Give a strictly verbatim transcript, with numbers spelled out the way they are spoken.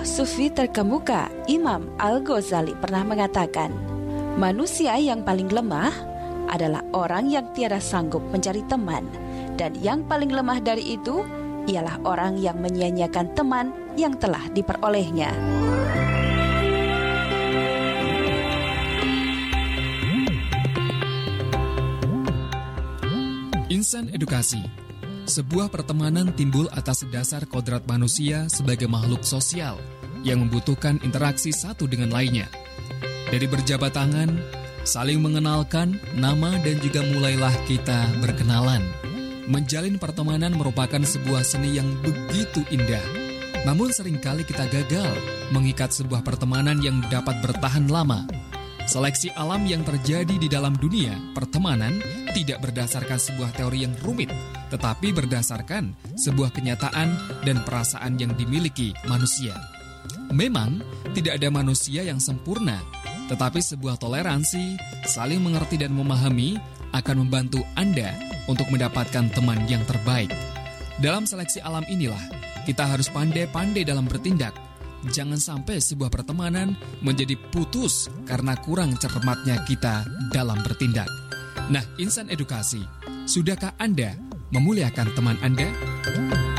Sufi terkemuka Imam Al-Ghazali pernah mengatakan, manusia yang paling lemah adalah orang yang tiada sanggup mencari teman, dan yang paling lemah dari itu ialah orang yang menyia-nyiakan teman yang telah diperolehnya. Insan Edukasi. Sebuah pertemanan timbul atas dasar kodrat manusia sebagai makhluk sosial yang membutuhkan interaksi satu dengan lainnya. Dari berjabat tangan, saling mengenalkan nama, dan juga mulailah kita berkenalan. Menjalin pertemanan merupakan sebuah seni yang begitu indah. Namun seringkali kita gagal mengikat sebuah pertemanan yang dapat bertahan lama. Seleksi alam yang terjadi di dalam dunia pertemanan tidak berdasarkan sebuah teori yang rumit, tetapi berdasarkan sebuah kenyataan dan perasaan yang dimiliki manusia. Memang tidak ada manusia yang sempurna, tetapi sebuah toleransi, saling mengerti dan memahami akan membantu Anda untuk mendapatkan teman yang terbaik. Dalam seleksi alam inilah, kita harus pandai-pandai dalam bertindak. Jangan sampai sebuah pertemanan menjadi putus karena kurang cermatnya kita dalam bertindak. Nah, Insan Edukasi, sudahkah Anda memuliakan teman Anda?